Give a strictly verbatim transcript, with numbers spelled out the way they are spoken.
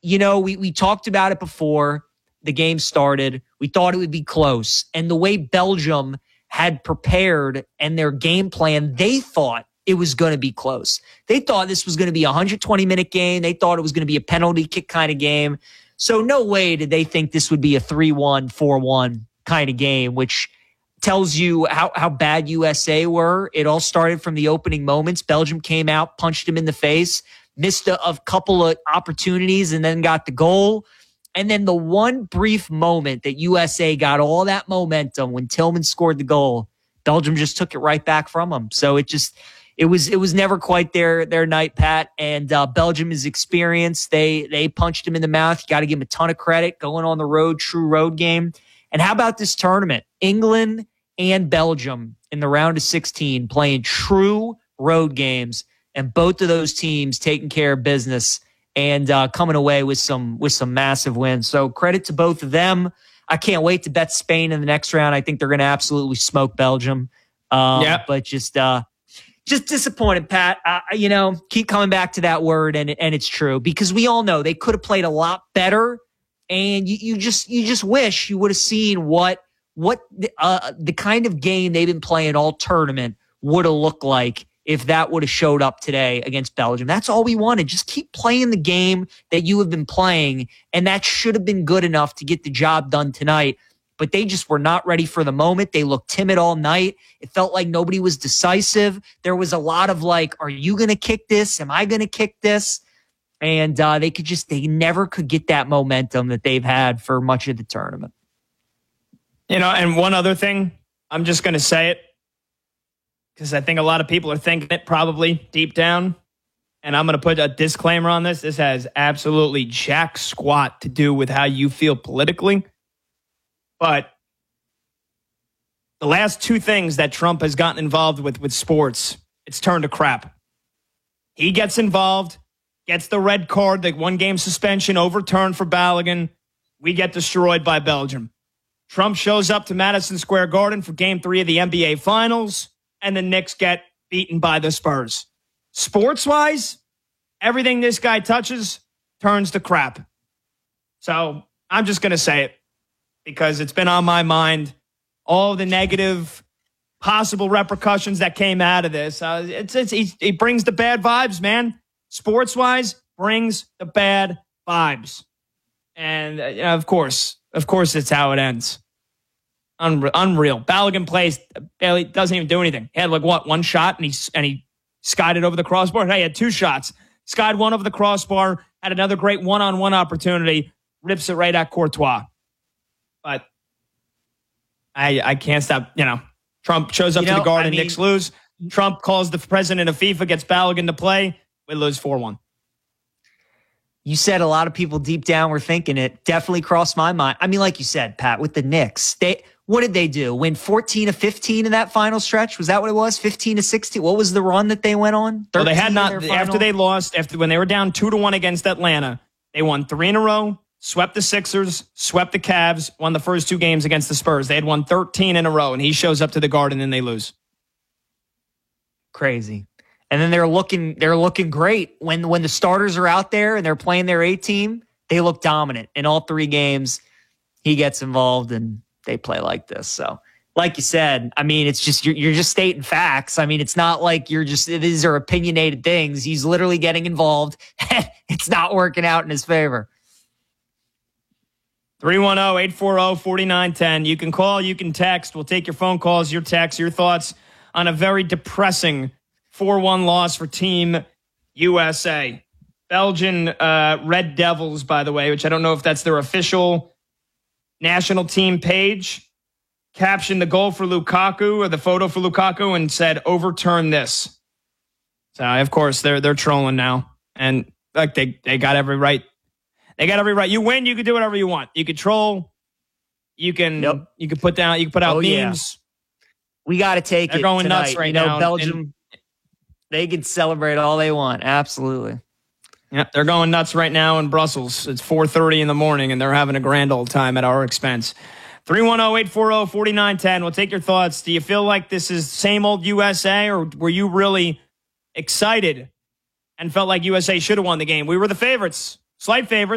you know, we, we talked about it before the game started. We thought it would be close. And the way Belgium had prepared and their game plan, they thought it was going to be close. They thought this was going to be a one hundred twenty minute game. They thought it was going to be a penalty kick kind of game. So no way did they think this would be a three one, four one kind of game, which tells you how, how bad U S A were. It all started from the opening moments. Belgium came out, punched him in the face, missed a, a couple of opportunities, and then got the goal. And then the one brief moment that U S A got all that momentum when Tillman scored the goal, Belgium just took it right back from them. So it just, it was, it was never quite their, their night, Pat. And uh, Belgium is experienced. They, they punched him in the mouth. You got to give him a ton of credit going on the road, true road game. And how about this tournament? England and Belgium in the round of sixteen playing true road games, and both of those teams taking care of business and uh, coming away with some with some massive wins. So credit to both of them. I can't wait to bet Spain in the next round. I think they're going to absolutely smoke Belgium. Um, yeah. But just uh, just disappointed, Pat. Uh, you know, keep coming back to that word, and and it's true because we all know they could have played a lot better, and you, you just you just wish you would have seen what what the, uh, the kind of game they've been playing all tournament would have looked like if that would have showed up today against Belgium. That's all we wanted. Just keep playing the game that you have been playing, and that should have been good enough to get the job done tonight. But they just were not ready for the moment. They looked timid all night. It felt like nobody was decisive. There was a lot of like, are you going to kick this? Am I going to kick this? And uh, they could just, they never could get that momentum that they've had for much of the tournament. You know, and one other thing, I'm just going to say it, because I think a lot of people are thinking it probably deep down. And I'm going to put a disclaimer on this. This has absolutely jack squat to do with how you feel politically. But the last two things that Trump has gotten involved with with sports, it's turned to crap. He gets involved, gets the red card, the one-game suspension overturned for Balogun. We get destroyed by Belgium. Trump shows up to Madison Square Garden for game three of the N B A Finals, and the Knicks get beaten by the Spurs. Sports-wise, everything this guy touches turns to crap. So I'm just going to say it because it's been on my mind, all the negative possible repercussions that came out of this. Uh, it's, it's, it brings the bad vibes, man. Sports-wise, brings the bad vibes. And, uh, you know, of course, of course it's how it ends. Unre- unreal. Balogun plays, Bailey doesn't even do anything. He had like what, one shot and he and he skied it over the crossbar. Hey, he had two shots. Skied one over the crossbar, had another great one-on-one opportunity, rips it right at Courtois. But I I can't stop, you know. Trump shows up you know, to the Garden, I mean, Knicks lose. Trump calls the president of FIFA, gets Balogun to play. We lose four one. You said a lot of people deep down were thinking it. Definitely crossed my mind. I mean, like you said, Pat, with the Knicks, they what did they do? Win fourteen to fifteen in that final stretch? Was that what it was? fifteen to sixteen? What was the run that they went on? Well, they had not after they lost, after when they were down two to one against Atlanta, they won three in a row, swept the Sixers, swept the Cavs, won the first two games against the Spurs. They had won thirteen in a row, and he shows up to the Garden and they lose. Crazy. And then they're looking they're looking great. When when the starters are out there and they're playing their A team, they look dominant. In all three games, he gets involved and they play like this. So, like you said, I mean, it's just you're, you're just stating facts. I mean, it's not like you're just these are opinionated things. He's literally getting involved. It's not working out in his favor. three one zero, eight four zero, four nine one zero. You can call, you can text. We'll take your phone calls, your texts, your thoughts on a very depressing four one loss for Team U S A. Belgian uh, Red Devils, by the way, which I don't know if that's their official national team page, captioned the goal for Lukaku or the photo for Lukaku and said, overturn this. So, of course, they're they're trolling now. And like they, they got every right. They got every right. You win, you can do whatever you want. You can troll. You can yep. you can put down, you can put out oh, memes. Yeah. We got to take they're it. They're going tonight. nuts right you know, now. Belgium. And, They can celebrate all they want. Absolutely. Yeah, they're going nuts right now in Brussels. It's four thirty in the morning, and they're having a grand old time at our expense. three one zero, eight four zero, four nine one zero. We'll take your thoughts. Do you feel like this is same old U S A, or were you really excited and felt like U S A should have won the game? We were the favorites, slight favorites.